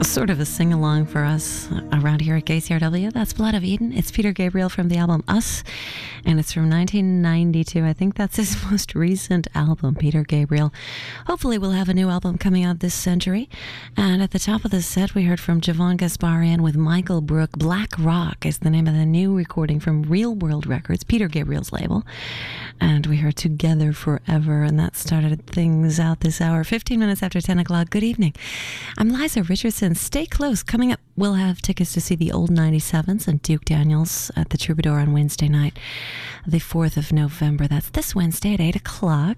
sort of a sing-along for us around here at KCRW. That's Blood of Eden. It's Peter Gabriel from the album Us, and it's from 1992. I think that's his most recent album, Peter Gabriel. Hopefully we'll have a new album coming out this century. And at the top of the set, we heard from Javon Gasparian with Michael Brook. Black Rock is the name of the new recording from Real World Records, Peter Gabriel's label. And we heard Together Forever, and that started things out this hour, 15 minutes after 10 o'clock. Good evening. I'm Liza Richardson. Stay close. Coming up, we'll have tickets to see the Old 97s and Duke Daniels at the Troubadour on Wednesday night, the 4th of November. That's this Wednesday at 8 o'clock.